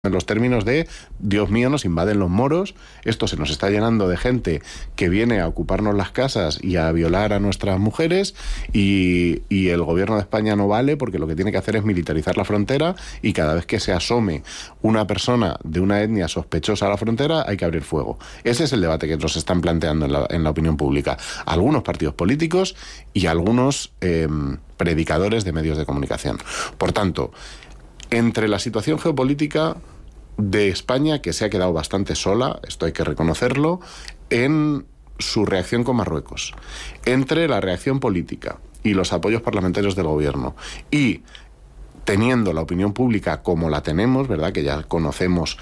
en los términos de, Dios mío, nos invaden los moros, esto se nos está llenando de gente que viene a ocuparnos las casas y a violar a nuestras mujeres, y el gobierno de España no vale porque lo que tiene que hacer es militarizar la frontera, y cada vez que se asome una persona de una etnia sospechosa a la frontera hay que abrir fuego. Ese es el debate que nos están planteando en la opinión pública algunos partidos políticos y algunos predicadores de medios de comunicación. Por tanto, entre la situación geopolítica de España, que se ha quedado bastante sola, esto hay que reconocerlo, en su reacción con Marruecos, entre la reacción política y los apoyos parlamentarios del gobierno, y teniendo la opinión pública como la tenemos, ¿verdad? Que ya conocemos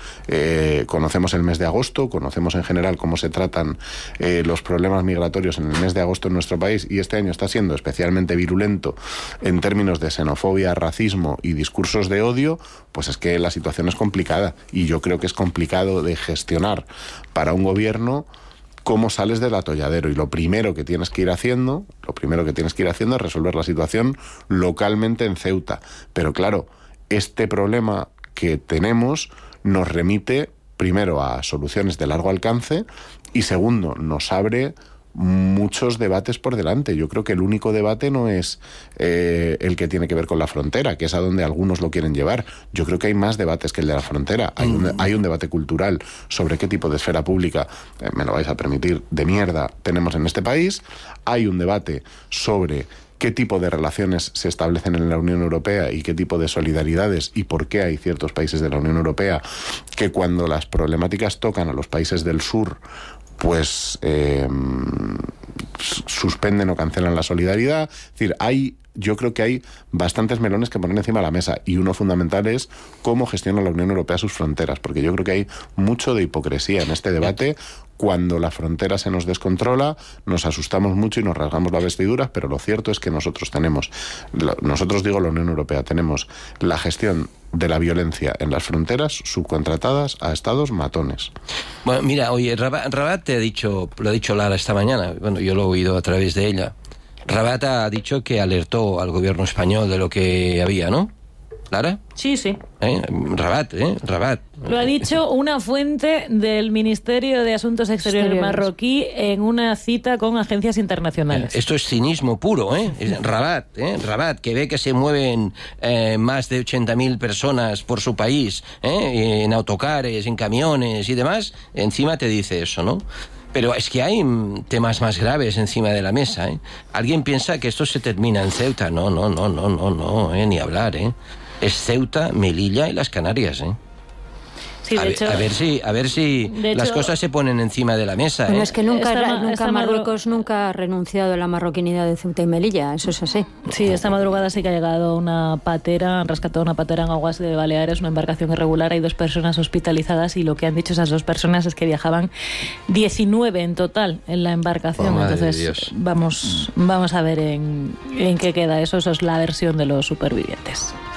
el mes de agosto, conocemos en general cómo se tratan los problemas migratorios en el mes de agosto en nuestro país, y este año está siendo especialmente virulento en términos de xenofobia, racismo y discursos de odio, pues es que la situación es complicada, y yo creo que es complicado de gestionar para un gobierno cómo sales del atolladero, y lo primero que tienes que ir haciendo es resolver la situación localmente en Ceuta. Pero claro, este problema que tenemos nos remite primero a soluciones de largo alcance, y segundo, nos abre muchos debates por delante. Yo creo que el único debate no es el que tiene que ver con la frontera, que es a donde algunos lo quieren llevar. Yo creo que hay más debates que el de la frontera. Hay un debate cultural sobre qué tipo de esfera pública, me lo vais a permitir, de mierda tenemos en este país. Hay un debate sobre qué tipo de relaciones se establecen en la Unión Europea y qué tipo de solidaridades, y por qué hay ciertos países de la Unión Europea que, cuando las problemáticas tocan a los países del sur, pues suspenden o cancelan la solidaridad. Es decir, yo creo que hay bastantes melones que poner encima de la mesa, y uno fundamental es cómo gestiona la Unión Europea sus fronteras, porque yo creo que hay mucho de hipocresía en este debate. Cuando la frontera se nos descontrola, nos asustamos mucho y nos rasgamos las vestiduras, pero lo cierto es que nosotros digo la Unión Europea, tenemos la gestión de la violencia en las fronteras subcontratadas a estados matones. Bueno, mira, oye, Rabat lo ha dicho Lara esta mañana, bueno, yo lo he oído a través de ella. Rabat ha dicho que alertó al gobierno español de lo que había, ¿no? ¿Lara? Sí. Rabat. Lo ha dicho una fuente del Ministerio de Asuntos Exteriores marroquí en una cita con agencias internacionales. Esto es cinismo puro, ¿eh? Rabat, que ve que se mueven más de 80.000 personas por su país, en autocares, en camiones y demás, encima te dice eso, ¿no? Pero es que hay temas más graves encima de la mesa, ¿eh? Alguien piensa que esto se termina en Ceuta. No, ni hablar, ¿eh? Es Ceuta, Melilla y las Canarias, ¿eh? Sí, de hecho, a ver si las cosas se ponen encima de la mesa. Bueno, es que nunca Marruecos nunca ha renunciado a la marroquinidad de Ceuta y Melilla, eso es así. Sí, esta madrugada sí que ha llegado una patera, han rescatado una patera en aguas de Baleares, una embarcación irregular, hay 2 personas hospitalizadas, y lo que han dicho esas 2 personas es que viajaban 19 en total en la embarcación. Oh, entonces vamos a ver en qué queda eso. Eso es la versión de los supervivientes.